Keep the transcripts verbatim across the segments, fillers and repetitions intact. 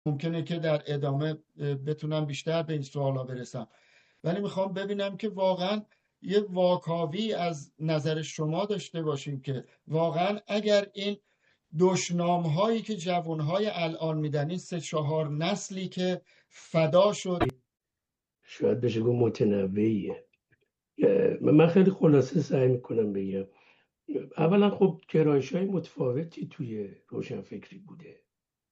ممکنه که در ادامه بتونم بیشتر به این سوالا برسم، ولی میخوام ببینم که واقعا یه واکاوی از نظر شما داشته باشیم که واقعا اگر این دشنام هایی که جوان های الان میدن، این سه چهار نسلی که فدا شد، شاید بشه گفت متنوعیه. من خیلی خلاصه سعی میکنم بگم. اولا خب گرایش های متفاوتی توی روشنفکری بوده.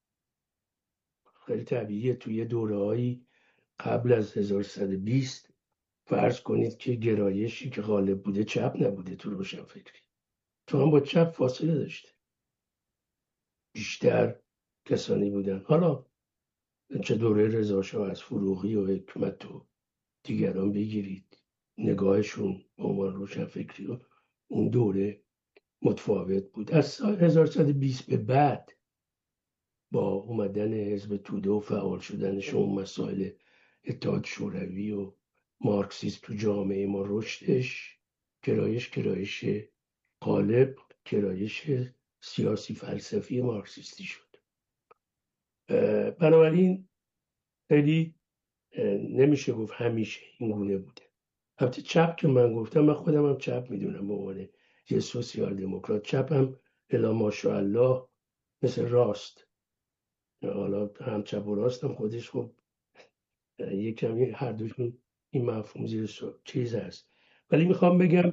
خیلی طبیعیه توی دوره‌هایی قبل از هزار و سیصد و بیست فرض کنید که گرایشی که غالب بوده چپ نبوده تو روشنفکری، تو هم با چپ فاصله داشته، بیشتر کسانی بودن. حالا چه دوره رضا شاه از فروغی و حکمت و دیگران بگیرید، نگاهشون به عنوان روشنفکری و اون دوره متفاوت بود. از هزار و سیصد و بیست به بعد با اومدن حزب توده و فعال شدنشون مسائل اتحاد شوروی و مارکسیسم تو جامعه ما رشدش، گرایش گرایش غالب گرایش سیاسی فلسفی مارکسیستی شد. بنابراین خیلی نمیشه گفت همیشه این گونه بوده. البته چپ که من گفتم، من خودم هم چپ میدونم به عنوان یه سوسیال دموکرات. چپ هم الا ماشاءالله مثل راست، حالا هم چپ و راست هم خودش خب یک کمی هر دوشون این مفهوم زیر چیز هست. ولی میخوام بگم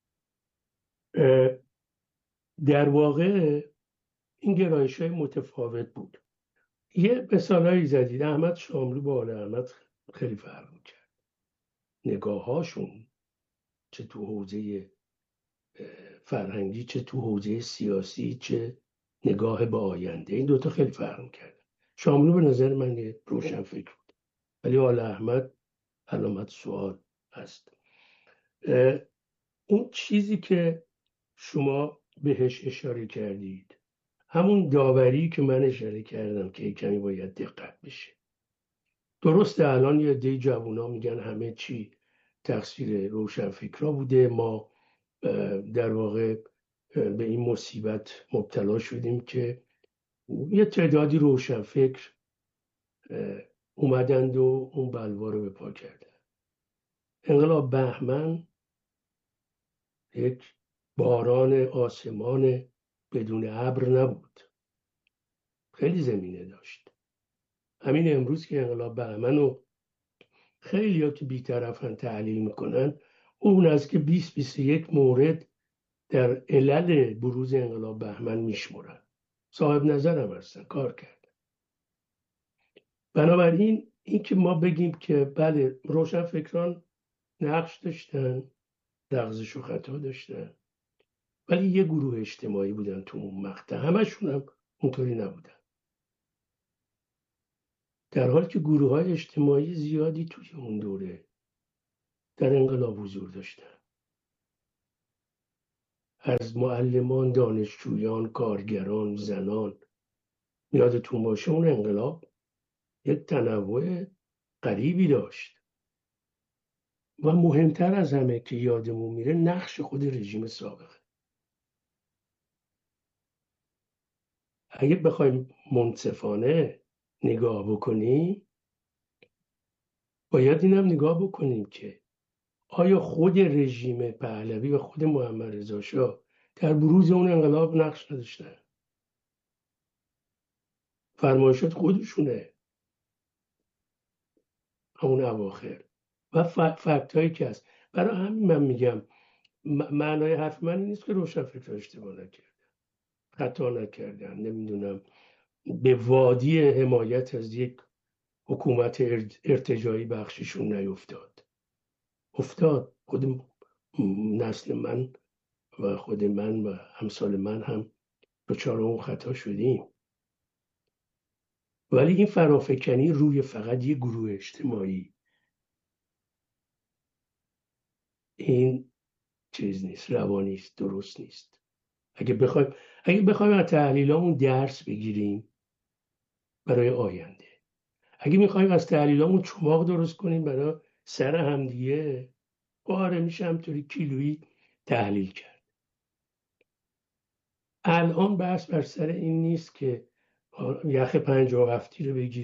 در واقع این گرایش های متفاوت بود. یه مثالایی زدید، احمد شاملو با آل احمد خیلی فرق میکرد، نگاه هاشون چه تو حوزه فرهنگی چه تو حوزه سیاسی چه نگاه به آینده، این دوتا خیلی فرق میکرد. شاملو به نظر من یه روشن فکر بود، ولی آل احمد علامت سوال هست. اون چیزی که شما بهش اشاره کردید، همون داوری که من اشاره کردم که کمی باید دقت بشه. درسته الان یه عده جوونا میگن همه چی تقصیر روشنفکرا بوده، ما در واقع به این مصیبت مبتلا شدیم که یه تعدادی روشنفکر اومدند و اون بلوا رو به پا کردن. انقلاب بهمن یک باران آسمان بدون ابر نبود، خیلی زمینه داشت. همین امروز که انقلاب بهمن رو خیلی ها که بی‌طرفن تحلیل میکنن، اون از که بیست بیست و یک مورد در علل بروز انقلاب بهمن میشمرن، صاحب نظرم هستن، کار کرد. بنابراین این که ما بگیم که بله روشن فکران نقش داشتن، لغزش و خطا داشتن، ولی یه گروه اجتماعی بودن تو اون مقطع، همشون هم اونطوری نبودن، در حالی که گروه های اجتماعی زیادی توی اون دوره در انقلاب حضور داشتن، از معلمان، دانشجویان، کارگران، زنان. یادتون باشه اون انقلاب یک تنوع غریبی داشت و مهمتر از همه که یادمون میره نقش خود رژیم سابق. اگه بخوایم منصفانه نگاه بکنیم، باید اینم نگاه بکنیم که آیا خود رژیم پهلوی و خود محمد رضا شاه در بروز اون انقلاب نقش نداشتن؟ فرمایشات خودشونه همون اواخر و فکت هایی که هست. برای همین من میگم معنای حرف من این نیست که روشنفکرها اشتباه نکردن، خطا نکردن، نمیدونم به وادی حمایت از یک حکومت ارتجاعی بخششون نیفتاد. افتاد، خود نسل من و خود من و همسال من هم دچار اون خطا شدیم. ولی این فرافکنی روی فقط یک گروه اجتماعی، این چیز نیست، روانی است، درست نیست. اگه بخوایم اگه بخوایم از تحلیلامون درس بگیریم برای آینده، اگه میخوایم از تحلیلامون چماق درست کنیم برای سر همدیگه، آره میشه همطوری کیلویی تحلیل کرد. الان بحث بر سر این نیست که یخ پنجاه و هفتی رو بگیریم